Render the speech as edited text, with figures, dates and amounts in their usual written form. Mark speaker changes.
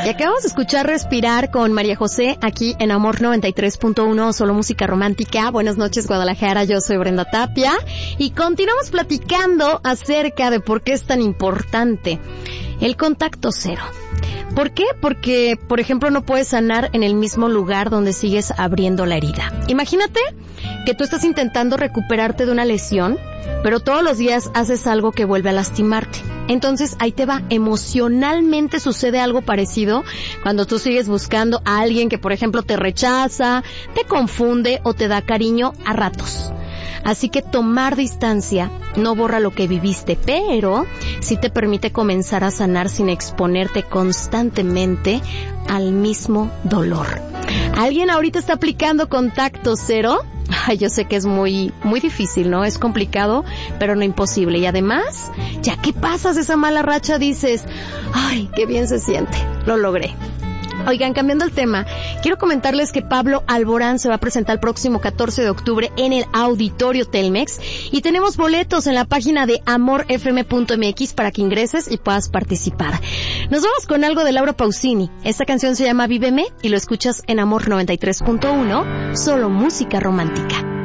Speaker 1: Y acabamos de escuchar Respirar con María José aquí en Amor 93.1, solo música romántica. Buenas noches, Guadalajara, yo soy Brenda Tapia y continuamos platicando acerca de por qué es tan importante el contacto cero. ¿Por qué? Porque, por ejemplo, no puedes sanar en el mismo lugar donde sigues abriendo la herida. Imagínate que tú estás intentando recuperarte de una lesión, pero todos los días haces algo que vuelve a lastimarte. Entonces, ahí te va, emocionalmente sucede algo parecido cuando tú sigues buscando a alguien que, por ejemplo, te rechaza, te confunde o te da cariño a ratos. Así que tomar distancia no borra lo que viviste, pero sí te permite comenzar a sanar sin exponerte constantemente al mismo dolor. ¿Alguien ahorita está aplicando contacto cero? Ay, yo sé que es muy difícil, ¿no? Es complicado, pero no imposible. Y además, ya que pasas esa mala racha, dices, ay, qué bien se siente, lo logré. Oigan, cambiando el tema, quiero comentarles que Pablo Alborán se va a presentar el próximo 14 de octubre en el Auditorio Telmex y tenemos boletos en la página de amorfm.mx para que ingreses y puedas participar. Nos vamos con algo de Laura Pausini. Esta canción se llama Víveme y lo escuchas en Amor 93.1, solo música romántica.